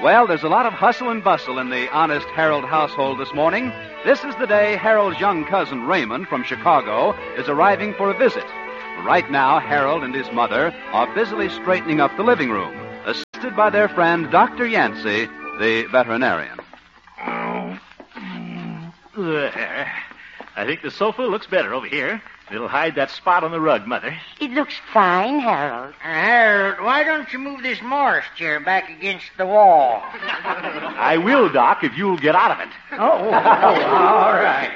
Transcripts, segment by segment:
Well, there's a lot of hustle and bustle in the honest Harold household this morning. This is the day Harold's young cousin Raymond from Chicago is arriving for a visit. Right now, Harold and his mother are busily straightening up the living room, assisted by their friend Dr. Yancey, the veterinarian. There. I think the sofa looks better over here. It'll hide that spot on the rug, Mother. It looks fine, Harold. Harold, why don't you move this Morris chair back against the wall? I will, Doc, if you'll get out of it. All right.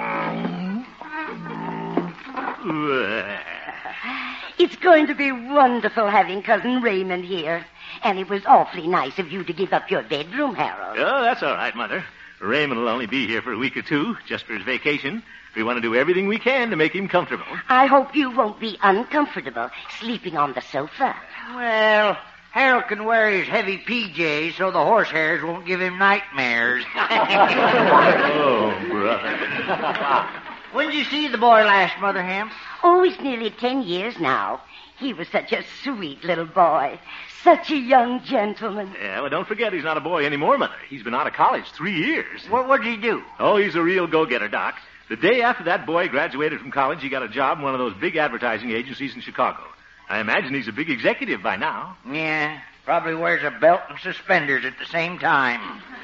It's going to be wonderful having Cousin Raymond here. And it was awfully nice of you to give up your bedroom, Harold. Oh, that's all right, Mother. Raymond will only be here for a week or two, just for his vacation. We want to do everything we can to make him comfortable. I hope you won't be uncomfortable sleeping on the sofa. Well, Harold can wear his heavy PJs so the horsehairs won't give him nightmares. Oh, brother. When did you see the boy last, Mother Ham? Oh, it's nearly 10 years now. He was such a sweet little boy. Such a young gentleman. Yeah, well, don't forget he's not a boy anymore, Mother. He's been out of college 3 years. What did he do? Oh, he's a real go-getter, Doc. The day after that boy graduated from college, he got a job in one of those big advertising agencies in Chicago. I imagine he's a big executive by now. Yeah, probably wears a belt and suspenders at the same time.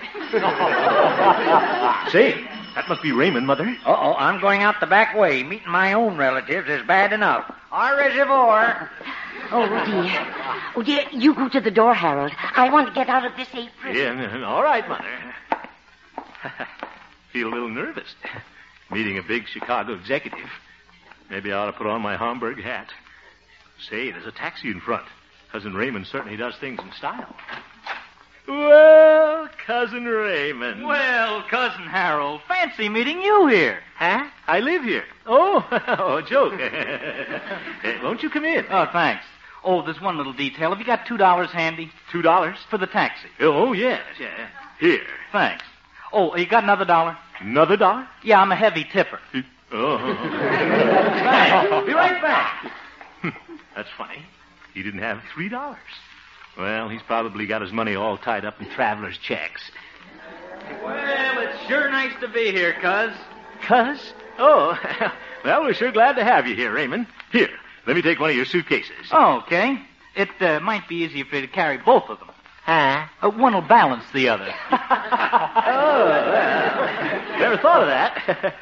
Say, that must be Raymond, Mother. Uh-oh, I'm going out the back way. Meeting my own relatives is bad enough. Our reservoir. Oh, dear, you go to the door, Harold. I want to get out of this apron. Yeah, all right, Mother. Feel a little nervous. Meeting a big Chicago executive. Maybe I ought to put on my Homburg hat. Say, there's a taxi in front. Cousin Raymond certainly does things in style. Well, Cousin Raymond. Well, Cousin Harold, fancy meeting you here. Huh? I live here. Oh, a joke. Won't you come in? Oh, thanks. Oh, there's one little detail. Have you got $2 handy? $2? For the taxi. Oh, yes, yeah. Here. Thanks. Oh, you got another $1? Another $1? Yeah, I'm a heavy tipper. Oh. Thanks. Be right back. That's funny. He didn't have $3. Well, he's probably got his money all tied up in traveler's checks. Well, it's sure nice to be here, Cuz. Cuz? Oh, well, we're sure glad to have you here, Raymond. Here, let me take one of your suitcases. Oh, okay. It might be easier for you to carry both of them. Huh? One will balance the other. Never thought of that.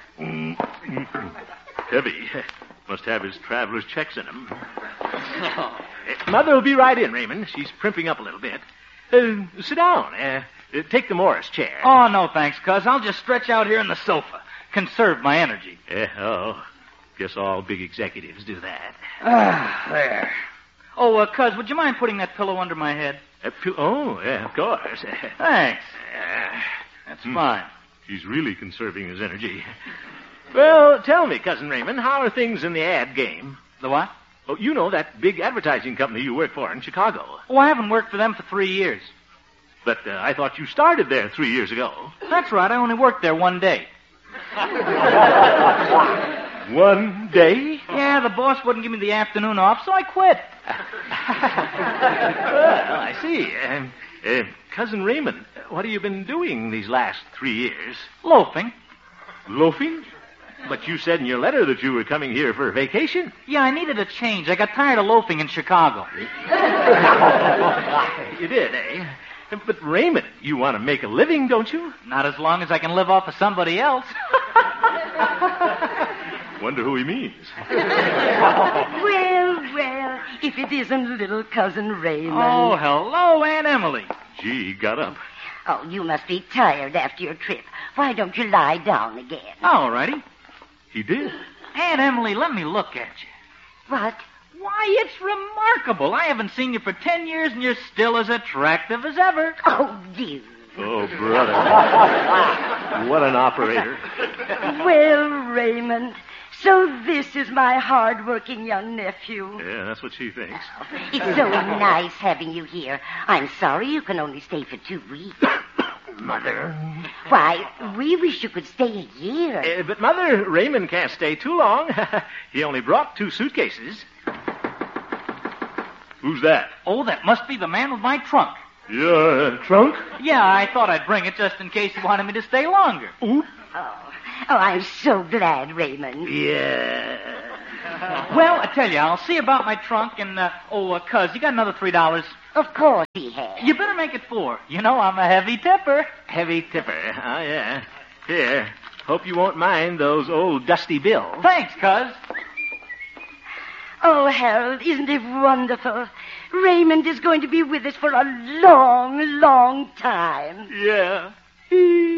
Heavy. Must have his traveler's checks in him. Mother will be right in, Raymond. She's primping up a little bit. Sit down. Take the Morris chair. Oh, no, thanks, Cuz. I'll just stretch out here on the sofa. Conserve my energy. Guess all big executives do that. There. Oh, Cuz, would you mind putting that pillow under my head? Yeah, of course. Thanks. That's fine. He's really conserving his energy. Well, tell me, Cousin Raymond, how are things in the ad game? The what? Oh, you know that big advertising company you work for in Chicago. Oh, I haven't worked for them for 3 years. But I thought you started there 3 years ago. That's right. I only worked there 1 day. 1 day? Yeah, the boss wouldn't give me the afternoon off, so I quit. Well, I see. Cousin Raymond, what have you been doing these last 3 years? Loafing. Loafing? But you said in your letter that you were coming here for a vacation. Yeah, I needed a change. I got tired of loafing in Chicago. You did, eh? But Raymond, you want to make a living, don't you? Not as long as I can live off of somebody else. Wonder who he means. Well, if it isn't little Cousin Raymond. Oh, hello, Aunt Emily. Gee, he got up. Oh, you must be tired after your trip. Why don't you lie down again? All righty. He did. Aunt Emily, let me look at you. What? Why, it's remarkable. I haven't seen you for 10 years, and you're still as attractive as ever. Oh, dear. Oh, brother. What an operator. Well, Raymond, so this is my hard-working young nephew. Yeah, that's what she thinks. It's so nice having you here. I'm sorry you can only stay for 2 weeks. Mother. Why, we wish you could stay a year. But, Mother, Raymond can't stay too long. He only brought 2 suitcases. Who's that? Oh, that must be the man with my trunk. Your trunk? Yeah, I thought I'd bring it just in case you wanted me to stay longer. Oh, I'm so glad, Raymond. Yeah. Well, I tell you, I'll see about my trunk and, Cuz, you got another $3. Of course he has. You better make it 4. You know I'm a heavy tipper. Heavy tipper. Oh, yeah. Here. Hope you won't mind those old dusty bills. Thanks, Cuz. Oh, Harold, isn't it wonderful? Raymond is going to be with us for a long, long time. Yeah.